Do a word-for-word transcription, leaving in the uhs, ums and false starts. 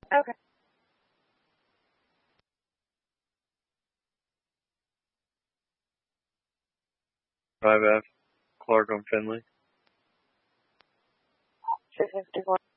Okay. five F, Clark on Finley. two fifty-one.